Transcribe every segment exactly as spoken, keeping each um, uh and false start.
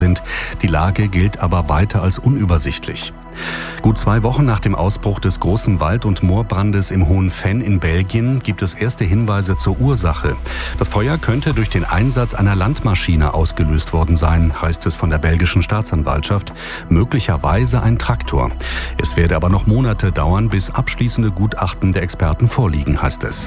sind. Die Lage gilt aber weiter als unübersichtlich. Gut zwei Wochen nach dem Ausbruch des großen Wald- und Moorbrandes im Hohen Venn in Belgien gibt es erste Hinweise zur Ursache. Das Feuer könnte durch den Einsatz einer Landmaschine ausgelöst worden sein, heißt es von der belgischen Staatsanwaltschaft. Möglicherweise ein Traktor. Es werde aber noch Monate dauern, bis abschließende Gutachten der Experten vorliegen, heißt es.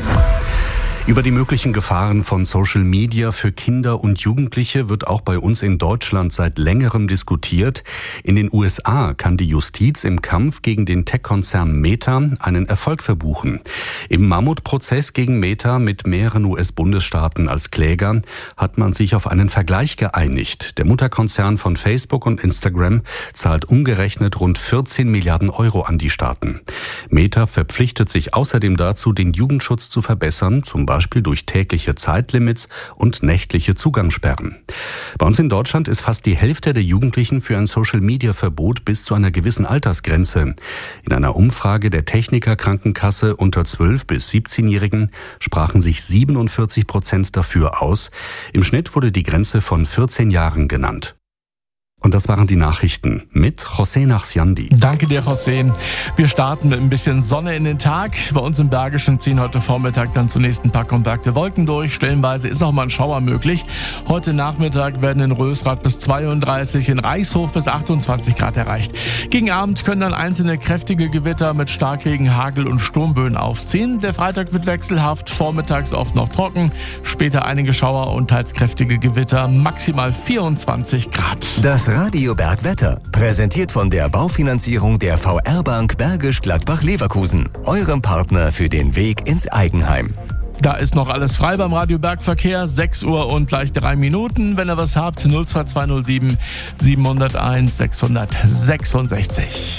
Über die möglichen Gefahren von Social Media für Kinder und Jugendliche wird auch bei uns in Deutschland seit längerem diskutiert. In den U S A kann die Justiz im Kampf gegen den Tech-Konzern Meta einen Erfolg verbuchen. Im Mammutprozess gegen Meta mit mehreren U S-Bundesstaaten als Kläger hat man sich auf einen Vergleich geeinigt. Der Mutterkonzern von Facebook und Instagram zahlt umgerechnet rund vierzehn Milliarden Euro an die Staaten. Meta verpflichtet sich außerdem dazu, den Jugendschutz zu verbessern, zum Beispiel Beispiel durch tägliche Zeitlimits und nächtliche Zugangssperren. Bei uns in Deutschland ist fast die Hälfte der Jugendlichen für ein Social-Media-Verbot bis zu einer gewissen Altersgrenze. In einer Umfrage der Techniker Krankenkasse unter zwölf- bis siebzehnjährigen sprachen sich siebenundvierzig Prozent dafür aus. Im Schnitt wurde die Grenze von vierzehn Jahren genannt. Und das waren die Nachrichten mit José Nachsiandi. Danke dir, José. Wir starten mit ein bisschen Sonne in den Tag. Bei uns im Bergischen ziehen heute Vormittag dann zunächst ein paar kompakte Wolken durch. Stellenweise ist auch mal ein Schauer möglich. Heute Nachmittag werden in Rösrath bis zweiunddreißig, in Reichshof bis achtundzwanzig Grad erreicht. Gegen Abend können dann einzelne kräftige Gewitter mit Starkregen, Hagel und Sturmböen aufziehen. Der Freitag wird wechselhaft, vormittags oft noch trocken, später einige Schauer und teils kräftige Gewitter, maximal vierundzwanzig Grad. Das Radio Bergwetter, präsentiert von der Baufinanzierung der V R-Bank Bergisch Gladbach-Leverkusen, eurem Partner für den Weg ins Eigenheim. Da ist noch alles frei beim Radio Bergverkehr, sechs Uhr und gleich drei Minuten. Wenn ihr was habt, null zwei zwei null sieben sieben null eins sechs sechs sechs.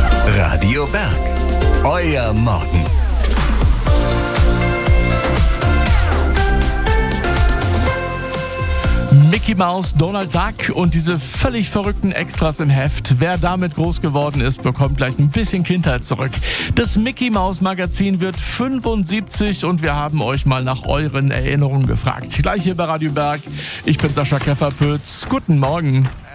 Radio Berg, euer Morgen. Mickey Mouse, Donald Duck und diese völlig verrückten Extras im Heft. Wer damit groß geworden ist, bekommt gleich ein bisschen Kindheit zurück. Das Mickey Mouse Magazin wird fünfundsiebzig und wir haben euch mal nach euren Erinnerungen gefragt. Gleich hier bei Radio Berg. Ich bin Sascha Kefferpütz. Guten Morgen.